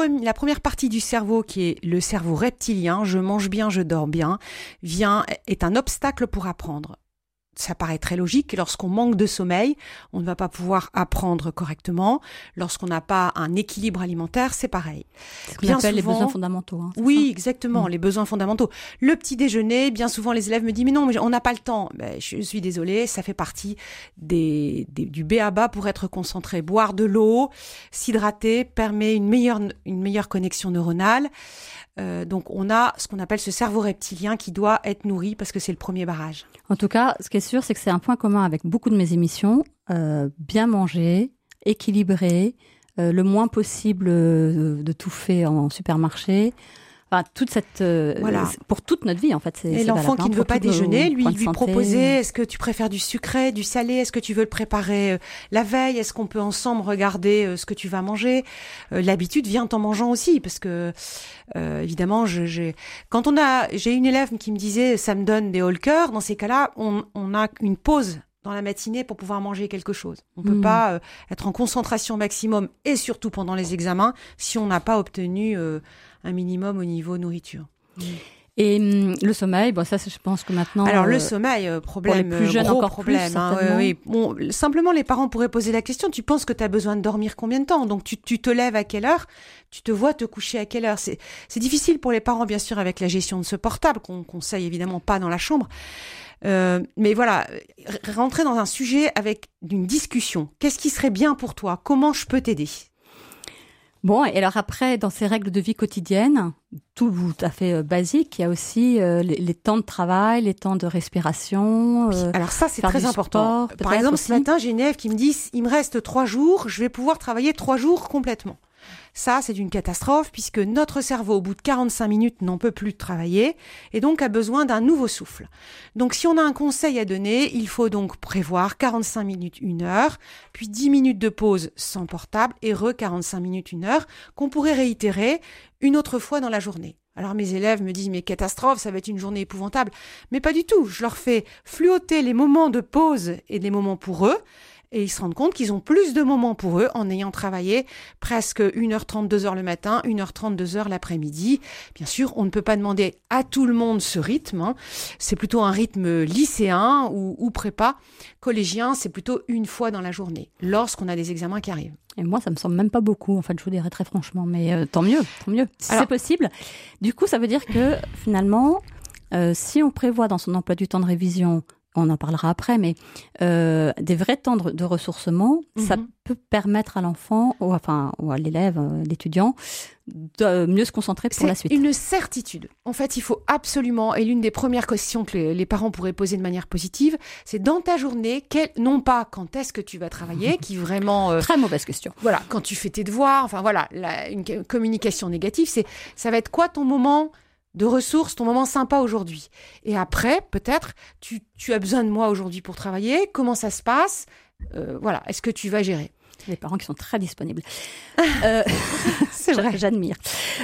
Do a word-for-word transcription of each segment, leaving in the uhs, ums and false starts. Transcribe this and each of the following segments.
pre- la première partie du cerveau, qui est le cerveau reptilien, je mange bien, je dors bien, vient, est un obstacle pour apprendre. Ça paraît très logique. Lorsqu'on manque de sommeil, on ne va pas pouvoir apprendre correctement. Lorsqu'on n'a pas un équilibre alimentaire, c'est pareil. C'est ce qu'on appelle les besoins fondamentaux. Hein, oui, ça exactement, mmh. les besoins fondamentaux. Le petit déjeuner, bien souvent les élèves me disent « mais non, mais on n'a pas le temps ». Ben, je suis désolée, ça fait partie des, des, du b a ba pour être concentré. Boire de l'eau, s'hydrater, permet une meilleure, une meilleure connexion neuronale. Euh, donc, on a ce qu'on appelle ce cerveau reptilien qui doit être nourri parce que c'est le premier barrage. En tout cas, ce qui est sûr, c'est que c'est un point commun avec beaucoup de mes émissions. Euh, bien manger, équilibré, euh, le moins possible de, de tout fait en supermarché. Enfin, toute cette, euh, voilà. pour toute notre vie, en fait. C'est, et c'est l'enfant valable, qui ne veut pas déjeuner, lui, lui santé. proposer, est-ce que tu préfères du sucré, du salé, est-ce que tu veux le préparer euh, la veille, est-ce qu'on peut ensemble regarder euh, ce que tu vas manger. euh, L'habitude vient en mangeant aussi, parce que, euh, évidemment, je, j'ai, quand on a, j'ai une élève qui me disait, ça me donne des hauts le cœur, dans ces cas-là, on, on a une pause dans la matinée pour pouvoir manger quelque chose. On ne peut mmh. pas euh, être en concentration maximum, et surtout pendant les examens, si on n'a pas obtenu euh, un minimum au niveau nourriture. Et hum, le sommeil, bon ça, je pense que maintenant. Alors le euh, sommeil, euh, problème, pour les plus jeunes gros encore problème. plus, Hein, oui, oui. Bon, simplement, les parents pourraient poser la question. Tu penses que tu as besoin de dormir combien de temps ? Donc tu, tu te lèves à quelle heure ? Tu te vois te coucher à quelle heure ? C'est, c'est difficile pour les parents, bien sûr, avec la gestion de ce portable qu'on conseille évidemment pas dans la chambre. Euh, mais voilà, rentrer dans un sujet avec une discussion. Qu'est-ce qui serait bien pour toi ? Comment je peux t'aider ? Bon, et alors après, dans ces règles de vie quotidienne, tout à fait euh, basique, il y a aussi euh, les, les temps de travail, les temps de respiration. Euh, alors ça, c'est très important. Sport, Par exemple, aussi. ce matin, j'ai une élève qui me dit, il me reste trois jours, je vais pouvoir travailler trois jours complètement. Ça, c'est une catastrophe puisque notre cerveau, au bout de quarante-cinq minutes, n'en peut plus travailler et donc a besoin d'un nouveau souffle. Donc, si on a un conseil à donner, il faut donc prévoir quarante-cinq minutes, une heure, puis dix minutes de pause sans portable et re quarante-cinq minutes, une heure, qu'on pourrait réitérer une autre fois dans la journée. Alors mes élèves me disent « mais catastrophe, ça va être une journée épouvantable ». Mais pas du tout, je leur fais fluoter les moments de pause et les moments pour eux. Et ils se rendent compte qu'ils ont plus de moments pour eux en ayant travaillé presque une heure trente, deux heures le matin, une heure trente, deux heures l'après-midi. Bien sûr, on ne peut pas demander à tout le monde ce rythme. Hein. C'est plutôt un rythme lycéen ou, ou prépa. Collégien, c'est plutôt une fois dans la journée, lorsqu'on a des examens qui arrivent. Et moi, ça me semble même pas beaucoup, en fait, je vous dirais très franchement. Mais euh, tant mieux, tant mieux, si Alors, c'est possible. Du coup, ça veut dire que finalement, euh, si on prévoit dans son emploi du temps de révision, on en parlera après, mais euh, des vrais temps de, de ressourcement, mm-hmm. ça peut permettre à l'enfant, ou enfin, ou à l'élève, euh, l'étudiant, de mieux se concentrer pour c'est la suite. C'est une certitude. En fait, il faut absolument, et l'une des premières questions que les, les parents pourraient poser de manière positive, c'est dans ta journée, quel, non pas quand est-ce que tu vas travailler, qui vraiment... Euh, Très mauvaise question. Voilà, quand tu fais tes devoirs, enfin voilà, la, une communication négative, c'est ça va être quoi ton moment de ressources, ton moment sympa aujourd'hui. Et après, peut-être, tu, tu as besoin de moi aujourd'hui pour travailler. Comment ça se passe ? euh, Voilà, est-ce que tu vas gérer ? Les parents qui sont très disponibles. euh, c'est vrai. J'admire.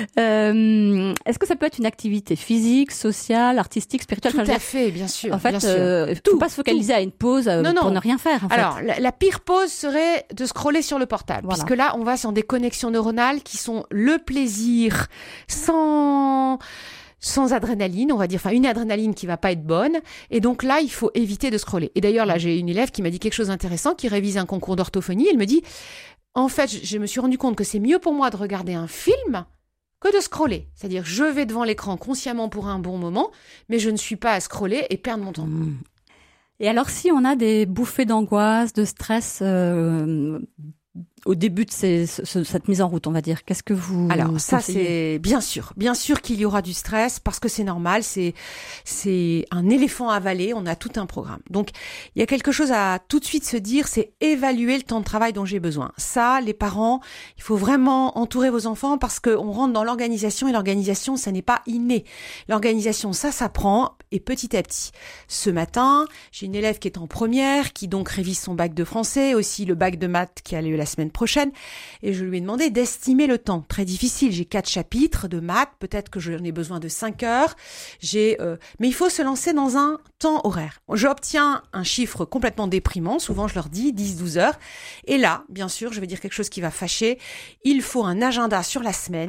Euh, est-ce que ça peut être une activité physique, sociale, artistique, spirituelle ? Tout enfin, à fait, bien sûr. En fait, il euh, ne faut pas se focaliser tout. à une pause euh, non, non. pour ne rien faire. En Alors, fait. la, la pire pause serait de scroller sur le portable. Voilà. Puisque là, on va sur des connexions neuronales qui sont le plaisir sans... sans adrénaline, on va dire, enfin une adrénaline qui va pas être bonne. Et donc là, il faut éviter de scroller. Et d'ailleurs, là, j'ai une élève qui m'a dit quelque chose d'intéressant, qui révise un concours d'orthophonie. Elle me dit, en fait, je, je me suis rendu compte que c'est mieux pour moi de regarder un film que de scroller. C'est-à-dire, je vais devant l'écran consciemment pour un bon moment, mais je ne suis pas à scroller et perdre mon temps. Mmh. Et alors, si on a des bouffées d'angoisse, de stress... Euh... au début de ces, ce, cette mise en route, on va dire, qu'est-ce que vous Alors ça, conseillez ? c'est bien sûr, bien sûr qu'il y aura du stress parce que c'est normal, c'est c'est un éléphant avalé, on a tout un programme. Donc il y a quelque chose à tout de suite se dire, c'est évaluer le temps de travail dont j'ai besoin. Ça, les parents, il faut vraiment entourer vos enfants parce que on rentre dans l'organisation et l'organisation, ça n'est pas inné. L'organisation, ça s'apprend et petit à petit. Ce matin, j'ai une élève qui est en première, qui donc révise son bac de français, aussi le bac de maths qui a lieu la semaine prochaine, et je lui ai demandé d'estimer le temps. Très difficile, j'ai quatre chapitres de maths, peut-être que j'en ai besoin de cinq heures, j'ai, euh, mais il faut se lancer dans un temps horaire. J'obtiens un chiffre complètement déprimant, souvent je leur dis dix douze heures, et là, bien sûr, je vais dire quelque chose qui va fâcher, il faut un agenda sur la semaine,